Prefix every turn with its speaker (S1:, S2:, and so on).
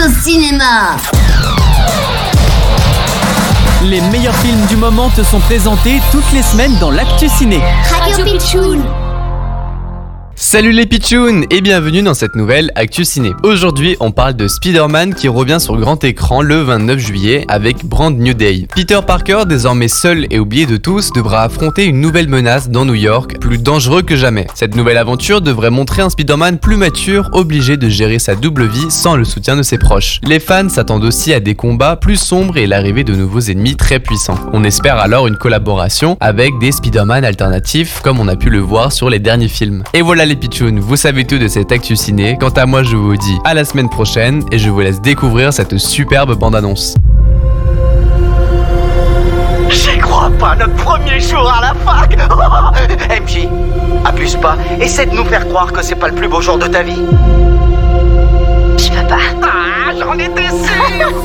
S1: au cinéma.
S2: Les meilleurs films du moment te sont présentés toutes les semaines dans l'Actu Ciné.
S3: Radio Pitchoun.
S4: Salut les pitchouns et bienvenue dans cette nouvelle Actu Ciné. Aujourd'hui, on parle de Spider-Man qui revient sur grand écran le 29 juillet avec Brand New Day. Peter Parker, désormais seul et oublié de tous, devra affronter une nouvelle menace dans New York, plus dangereux que jamais. Cette nouvelle aventure devrait montrer un Spider-Man plus mature, obligé de gérer sa double vie sans le soutien de ses proches. Les fans s'attendent aussi à des combats plus sombres et l'arrivée de nouveaux ennemis très puissants. On espère alors une collaboration avec des Spider-Man alternatifs comme on a pu le voir sur les derniers films. Et voilà les pitchouns, vous savez tout de cette Actu Ciné. Quant à moi, je vous dis à la semaine prochaine et je vous laisse découvrir cette superbe bande-annonce.
S5: J'y crois pas, notre premier jour à la fac. MJ, abuse pas, essaie de nous faire croire que c'est pas le plus beau jour de ta vie.